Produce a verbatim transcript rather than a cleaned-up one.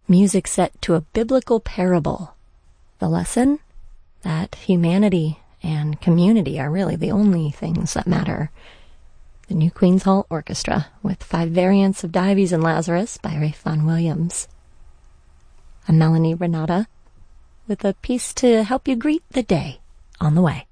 Music set to a biblical parable. The lesson? That humanity and community are really the only things that matter. The New Queen's Hall Orchestra, with five variants of Dives and Lazarus by Ralph Vaughan Williams. I'm Melanie Renata, with a piece to help you greet the day on the way.